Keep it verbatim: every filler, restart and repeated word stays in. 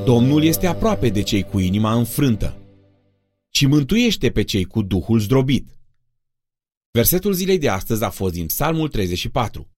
Domnul este aproape de cei cu inima înfrântă și mântuiește pe cei cu duhul zdrobit. Versetul zilei de astăzi a fost din Psalmul treizeci și patru.